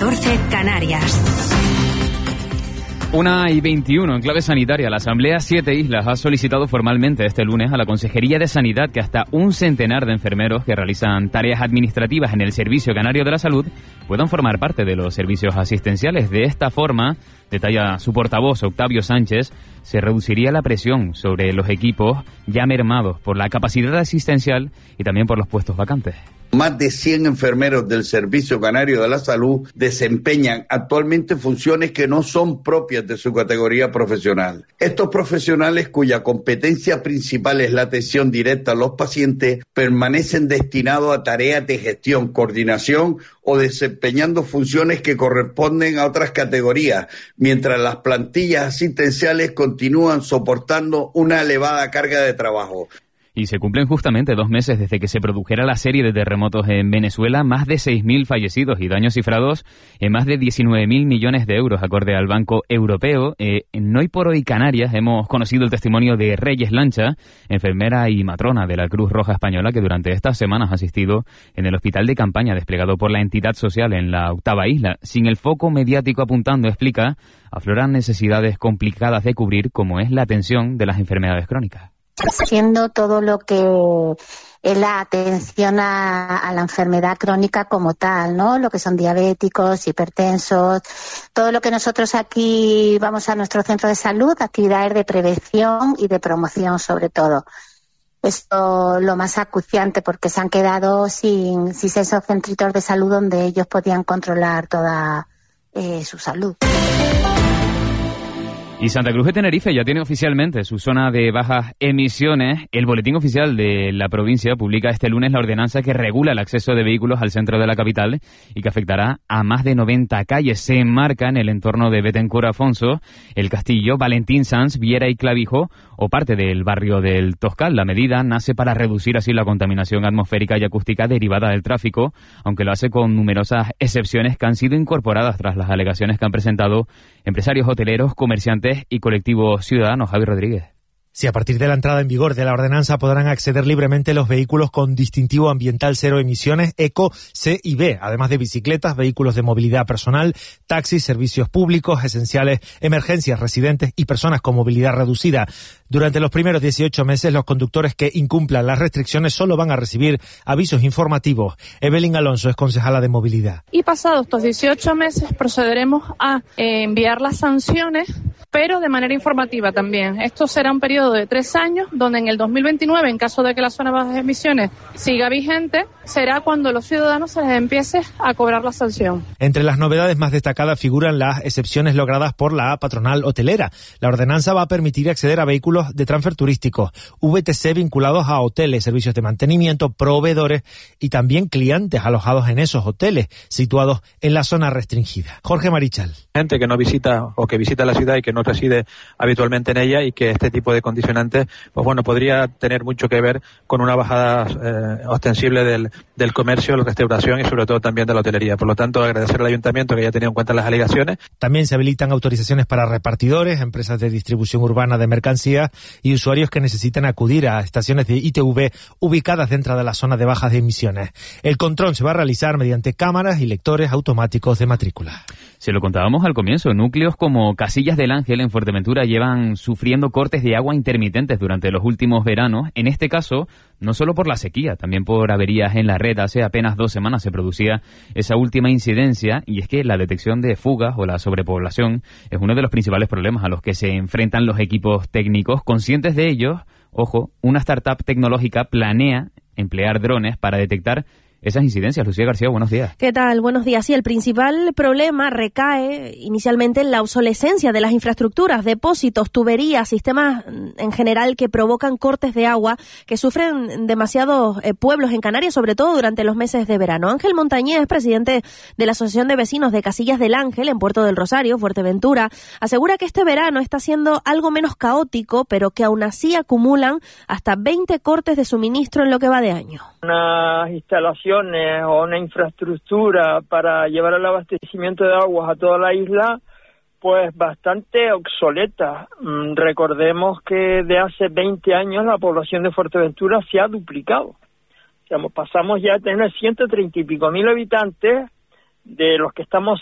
14, Canarias. 1:21 en clave sanitaria. La Asamblea 7 Islas ha solicitado formalmente este lunes a la Consejería de Sanidad que hasta un centenar de enfermeros que realizan tareas administrativas en el Servicio Canario de la Salud puedan formar parte de los servicios asistenciales. De esta forma, detalla su portavoz Octavio Sánchez, se reduciría la presión sobre los equipos ya mermados por la capacidad asistencial y también por los puestos vacantes. Más de 100 enfermeros del Servicio Canario de la Salud desempeñan actualmente funciones que no son propias de su categoría profesional. Estos profesionales, cuya competencia principal es la atención directa a los pacientes, permanecen destinados a tareas de gestión, coordinación o desempeñando funciones que corresponden a otras categorías, mientras las plantillas asistenciales continúan soportando una elevada carga de trabajo. Y se cumplen justamente 2 meses desde que se produjera la serie de terremotos en Venezuela, más de 6.000 fallecidos y daños cifrados en más de 19.000 millones de euros, acorde al Banco Europeo. En Hoy por Hoy Canarias hemos conocido el testimonio de Reyes Lancha, enfermera y matrona de la Cruz Roja Española, que durante estas semanas ha asistido en el hospital de campaña desplegado por la entidad social en la 8ª isla. Sin el foco mediático apuntando, explica, afloran necesidades complicadas de cubrir, como es la atención de las enfermedades crónicas. Haciendo todo lo que es la atención a la enfermedad crónica como tal, ¿no? Lo que son diabéticos, hipertensos, todo lo que nosotros aquí vamos a nuestro centro de salud, actividades de prevención y de promoción sobre todo. Esto lo más acuciante porque se han quedado sin esos centritos de salud donde ellos podían controlar toda su salud. Y Santa Cruz de Tenerife ya tiene oficialmente su zona de bajas emisiones. El boletín oficial de la provincia publica este lunes la ordenanza que regula el acceso de vehículos al centro de la capital y que afectará a más de 90 calles. Se enmarca en el entorno de Betancourt Afonso, El Castillo, Valentín Sanz, Viera y Clavijo o parte del barrio del Toscal. La medida nace para reducir así la contaminación atmosférica y acústica derivada del tráfico, aunque lo hace con numerosas excepciones que han sido incorporadas tras las alegaciones que han presentado empresarios hoteleros, comerciantes y colectivos ciudadanos. Javi Rodríguez. Sí, a partir de la entrada en vigor de la ordenanza podrán acceder libremente los vehículos con distintivo ambiental cero emisiones, ECO, C y B, además de bicicletas, vehículos de movilidad personal, taxis, servicios públicos, esenciales, emergencias, residentes y personas con movilidad reducida. Durante los primeros 18 meses, los conductores que incumplan las restricciones solo van a recibir avisos informativos. Evelyn Alonso es concejala de movilidad. Y pasados estos 18 meses procederemos a enviar las sanciones, pero de manera informativa también. Esto será un periodo de 3 años, donde en el 2029, en caso de que la zona de bajas emisiones siga vigente, será cuando los ciudadanos se les empiece a cobrar la sanción. Entre las novedades más destacadas figuran las excepciones logradas por la patronal hotelera. La ordenanza va a permitir acceder a vehículos de transfer turísticos, VTC vinculados a hoteles, servicios de mantenimiento, proveedores y también clientes alojados en esos hoteles situados en la zona restringida. Jorge Marichal. Gente que no visita o que visita la ciudad y que no reside habitualmente en ella, y que este tipo de condicionantes, pues bueno, podría tener mucho que ver con una bajada ostensible del comercio, la restauración y sobre todo también de la hotelería. Por lo tanto, agradecer al Ayuntamiento que haya tenido en cuenta las alegaciones. También se habilitan autorizaciones para repartidores, empresas de distribución urbana de mercancías y usuarios que necesitan acudir a estaciones de ITV ubicadas dentro de la zona de bajas de emisiones. El control se va a realizar mediante cámaras y lectores automáticos de matrícula. Se lo contábamos al comienzo, núcleos como Casillas del Ángel en Fuerteventura llevan sufriendo cortes de agua intermitentes durante los últimos veranos. En este caso, no solo por la sequía, también por averías en la red. Hace apenas 2 semanas se producía esa última incidencia, y es que la detección de fugas o la sobrepoblación es uno de los principales problemas a los que se enfrentan los equipos técnicos. Conscientes de ellos, ojo, una startup tecnológica planea emplear drones para detectar esas incidencias. Lucía García, buenos días. ¿Qué tal? Buenos días. Sí, el principal problema recae inicialmente en la obsolescencia de las infraestructuras, depósitos, tuberías, sistemas en general que provocan cortes de agua que sufren demasiados pueblos en Canarias, sobre todo durante los meses de verano. Ángel Montañés, presidente de la Asociación de Vecinos de Casillas del Ángel en Puerto del Rosario, Fuerteventura, asegura que este verano está siendo algo menos caótico, pero que aún así acumulan hasta 20 cortes de suministro en lo que va de año. Unas instalaciones o una infraestructura para llevar el abastecimiento de aguas a toda la isla, pues bastante obsoleta. Recordemos que de hace 20 años la población de Fuerteventura se ha duplicado. Pasamos ya a tener 130 y pico mil habitantes, de los que estamos